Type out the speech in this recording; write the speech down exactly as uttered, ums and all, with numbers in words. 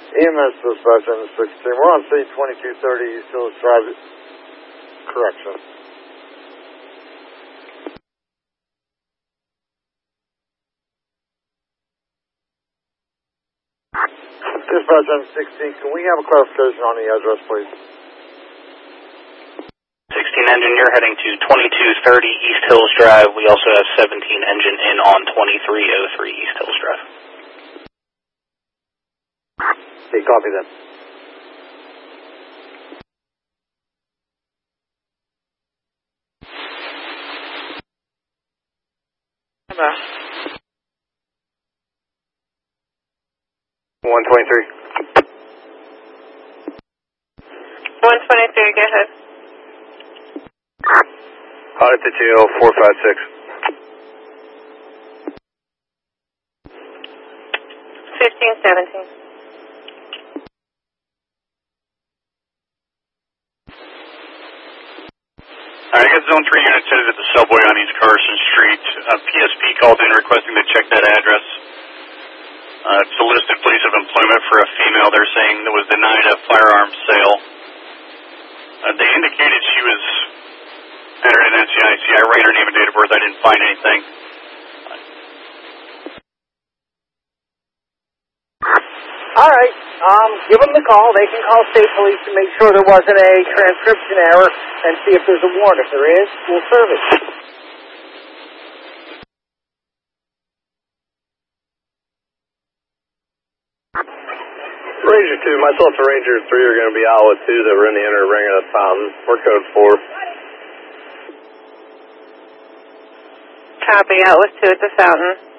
E M S dispatch on the sixteen. We're on C twenty-two thirty East Hills Drive. Correction. Dispatch on sixteen, can we have a clarification on the address, please? sixteen engine, you're heading to twenty-two thirty East Hills Drive. We also have seventeen engine in on twenty-three oh three East Hills Drive. Okay, copy that. Hello. one twenty-three. one twenty-three, go ahead. Audit to T O four five six. fifteen seventeen. I got zone three units headed at the subway on East Carson Street. Uh, P S P called in requesting to check that address. Uh, it's a listed place of employment for a female. They're saying that was denied a firearms sale. Uh, they indicated she was entered in N C I C. I ran her name and date of birth. I didn't find anything. All right. Um, give them the call. They can call state police to make sure there wasn't a transcription error and see if there's a warrant. If there is, we'll serve it. Ranger two, myself and Ranger three are going to be Iowa two that were in the inner ring of the fountain. We're code four. Copy, Atlas two at the fountain.